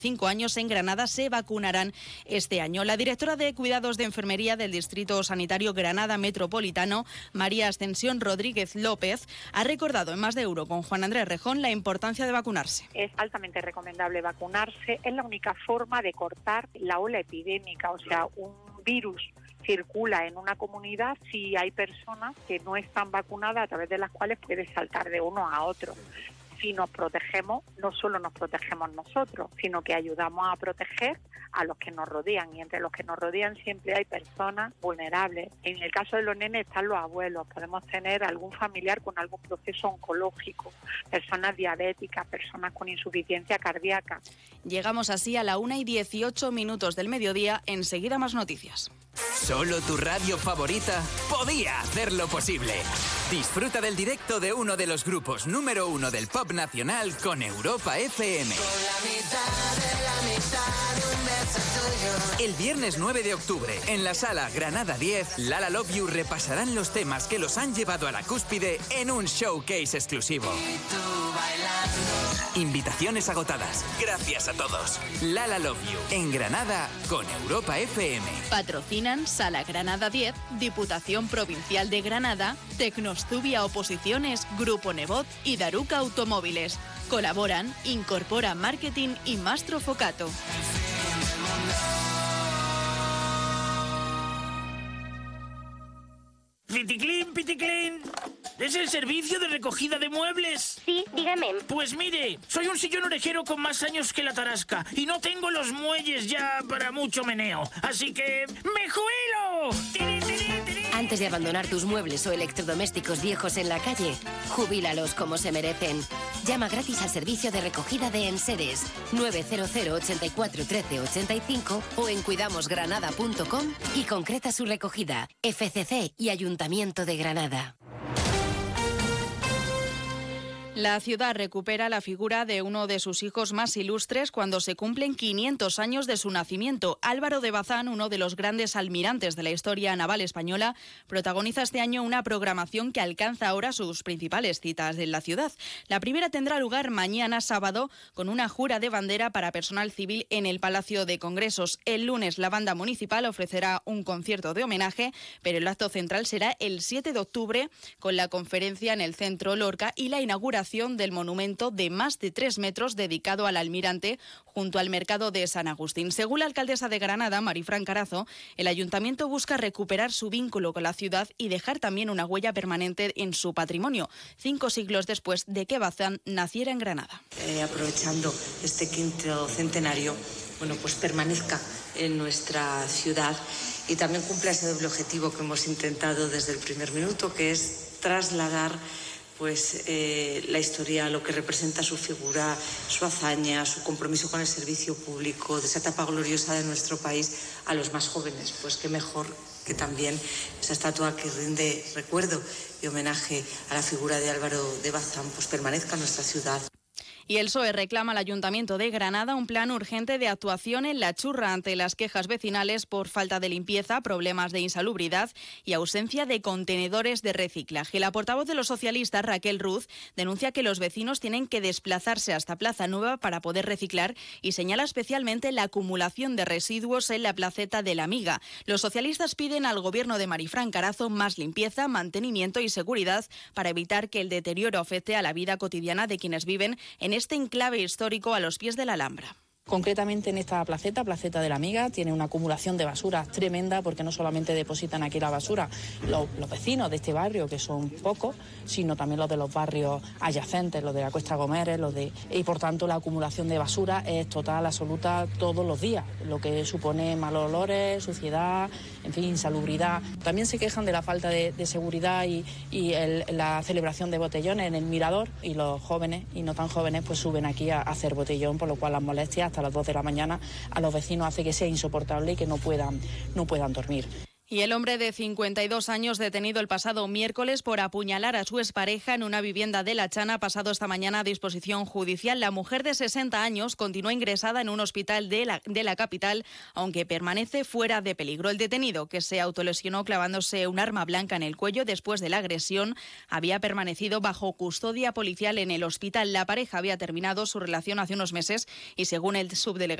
5 años en Granada se vacunarán este año. La directora de Cuidados de Enfermería del Distrito Sanitario Granada Metropolitano, María Ascensión Rodríguez López, ha recordado en Más de Euro con Juan Andrés Rejón la importancia de vacunarse. Es altamente recomendable vacunarse, es la única forma de cortar la ola epidémica, o sea, un virus circula en una comunidad si hay personas que no están vacunadas, a través de las cuales puede saltar de uno a otro. Si nos protegemos, no solo nos protegemos nosotros, sino que ayudamos a proteger a los que nos rodean, y entre los que nos rodean siempre hay personas vulnerables. En el caso de los nenes están los abuelos, podemos tener algún familiar con algún proceso oncológico, personas diabéticas, personas con insuficiencia cardíaca. Llegamos así a la 1:18 del mediodía, enseguida más noticias. Solo tu radio favorita podía hacerlo posible. Disfruta del directo de uno de los grupos número 1 del pop nacional con Europa FM. El viernes 9 de octubre, en la sala Granada 10, Lala Love You repasarán los temas que los han llevado a la cúspide en un showcase exclusivo. Invitaciones agotadas. Gracias a todos. Lala Love You, en Granada con Europa FM. Patrocinan Sala Granada 10, Diputación Provincial de Granada, Tecnostubia Oposiciones, Grupo Nebot y Daruca Automóviles. Colaboran Incorpora Marketing y Mastro Focato. Piticlin, Piticlin. ¿Es el servicio de recogida de muebles? Sí, dígame. Pues mire, soy un sillón orejero con más años que la tarasca y no tengo los muelles ya para mucho meneo. Así que ¡me jubilo! ¡Tiri, tiri, tiri! Antes de abandonar tus muebles o electrodomésticos viejos en la calle, jubílalos como se merecen. Llama gratis al servicio de recogida de enseres 900 84 13 85 o en cuidamosgranada.com y concreta su recogida. FCC y Ayuntamiento de Granada. La ciudad recupera la figura de uno de sus hijos más ilustres cuando se cumplen 500 años de su nacimiento. Álvaro de Bazán, uno de los grandes almirantes de la historia naval española, protagoniza este año una programación que alcanza ahora sus principales citas en la ciudad. La primera tendrá lugar mañana sábado con una jura de bandera para personal civil en el Palacio de Congresos. El lunes la banda municipal ofrecerá un concierto de homenaje, pero el acto central será el 7 de octubre con la conferencia en el Centro Lorca y la inauguración del monumento de más de 3 metros dedicado al almirante junto al mercado de San Agustín. Según la alcaldesa de Granada, Marifran Carazo, el ayuntamiento busca recuperar su vínculo con la ciudad y dejar también una huella permanente en su patrimonio, 5 siglos después de que Bazán naciera en Granada. Aprovechando este 5º centenario, pues permanezca en nuestra ciudad y también cumpla ese doble objetivo que hemos intentado desde el primer minuto, que es trasladar la historia, lo que representa su figura, su hazaña, su compromiso con el servicio público, de esa etapa gloriosa de nuestro país a los más jóvenes. Pues qué mejor que también esa estatua que rinde recuerdo y homenaje a la figura de Álvaro de Bazán permanezca en nuestra ciudad. Y el PSOE reclama al Ayuntamiento de Granada un plan urgente de actuación en La Churra ante las quejas vecinales por falta de limpieza, problemas de insalubridad y ausencia de contenedores de reciclaje. La portavoz de los socialistas, Raquel Ruz, denuncia que los vecinos tienen que desplazarse hasta Plaza Nueva para poder reciclar y señala especialmente la acumulación de residuos en la placeta de la Miga. Los socialistas piden al gobierno de Marifran Carazo más limpieza, mantenimiento y seguridad para evitar que el deterioro afecte a la vida cotidiana de quienes viven en este enclave histórico a los pies de la Alhambra. Concretamente en esta placeta de la Miga, tiene una acumulación de basura tremenda porque no solamente depositan aquí la basura los vecinos de este barrio, que son pocos, sino también los de los barrios adyacentes, los de la Cuesta Gómez, y por tanto la acumulación de basura es total, absoluta, todos los días, lo que supone malos olores, suciedad, en fin, insalubridad. También se quejan de la falta de seguridad y la celebración de botellones en el mirador, y los jóvenes y no tan jóvenes suben aquí a hacer botellón, por lo cual las molestias hasta las 2 de la mañana a los vecinos hace que sea insoportable y que no puedan dormir. Y el hombre de 52 años detenido el pasado miércoles por apuñalar a su expareja en una vivienda de La Chana ha pasado esta mañana a disposición judicial. La mujer de 60 años continúa ingresada en un hospital de la capital, aunque permanece fuera de peligro. El detenido, que se autolesionó clavándose un arma blanca en el cuello después de la agresión, había permanecido bajo custodia policial en el hospital. La pareja había terminado su relación hace unos meses y, según el subdelegado